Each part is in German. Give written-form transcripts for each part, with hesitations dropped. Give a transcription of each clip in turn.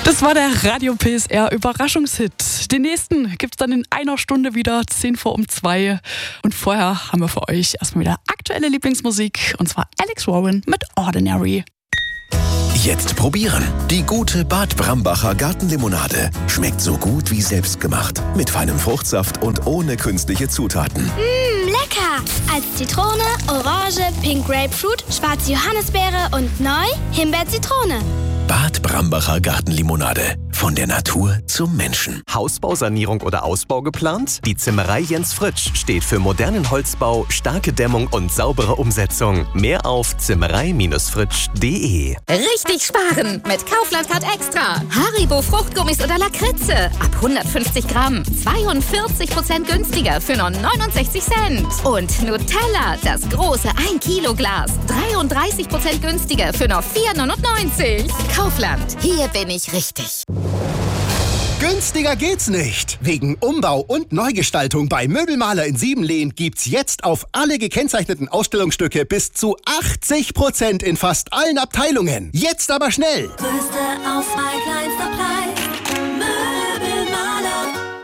Das war der Radio PSR Überraschungshit. Den nächsten gibt's dann in einer Stunde wieder, 1:10 Und vorher haben wir für euch erstmal wieder aktuelle Lieblingsmusik. Und zwar Alex Warren mit Ordinary. Jetzt probieren. Die gute Bad Brambacher Gartenlimonade. Schmeckt so gut wie selbstgemacht. Mit feinem Fruchtsaft und ohne künstliche Zutaten. Lecker! Als Zitrone, Orange, Pink Grapefruit, schwarze Johannisbeere und neu Himbeer-Zitrone. Bad Brambacher Gartenlimonade. Von der Natur zum Menschen. Hausbausanierung oder Ausbau geplant? Die Zimmerei Jens Fritsch steht für modernen Holzbau, starke Dämmung und saubere Umsetzung. Mehr auf zimmerei-fritsch.de. Richtig sparen mit Kaufland-Card Extra. Haribo Fruchtgummis oder Lakritze. Ab 150 Gramm. 42% günstiger für nur 69 Cent. Und Nutella, das große 1 Kilo Glas. 33% günstiger für nur 4,99. Kaufland, hier bin ich richtig. Günstiger geht's nicht. Wegen Umbau und Neugestaltung bei Möbelmaler in Siebenlehn gibt's jetzt auf alle gekennzeichneten Ausstellungsstücke bis zu 80% in fast allen Abteilungen. Jetzt aber schnell! Größte Auswahl, kleinster Preis. Möbelmaler.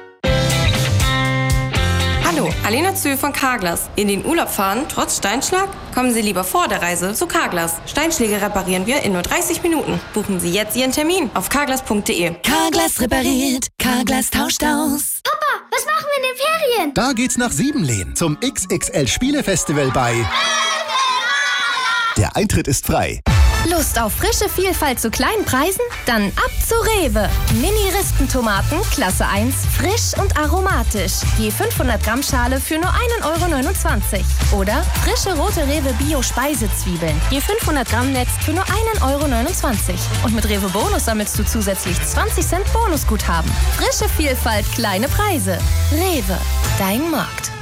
Hallo, Alena Zühl von Carglass. In den Urlaub fahren, trotz Steinschlag? Kommen Sie lieber vor der Reise zu Carglass. Steinschläge reparieren wir in nur 30 Minuten. Buchen Sie jetzt Ihren Termin auf carglass.de. Carglass repariert, Carglass tauscht aus. Papa, was machen wir in den Ferien? Da geht's nach Siebenlehn zum XXL Spielefestival bei... Der Eintritt ist frei. Lust auf frische Vielfalt zu kleinen Preisen? Dann ab zu Rewe. Mini-Rispentomaten, Klasse 1, frisch und aromatisch. Je 500 Gramm Schale für nur 1,29 €. Oder frische rote Rewe Bio-Speisezwiebeln. Je 500 Gramm Netz für nur 1,29 €. Und mit Rewe Bonus sammelst du zusätzlich 20 Cent Bonusguthaben. Frische Vielfalt, kleine Preise. Rewe, dein Markt.